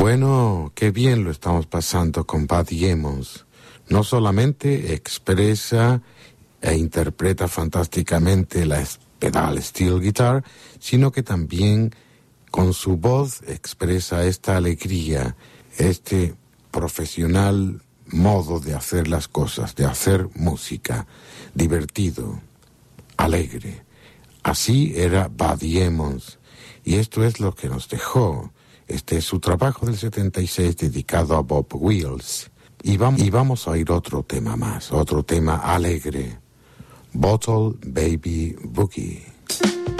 Bueno, qué bien lo estamos pasando con Buddy Emmons. No solamente expresa e interpreta fantásticamente la pedal steel guitar, sino que también con su voz expresa esta alegría, este profesional modo de hacer las cosas, de hacer música, divertido, alegre. Así era Buddy Emmons, y esto es lo que nos dejó. Este es su trabajo del 76 dedicado a Bob Wills. Y vamos a oír otro tema más, otro tema alegre. Bottle Baby Boogie.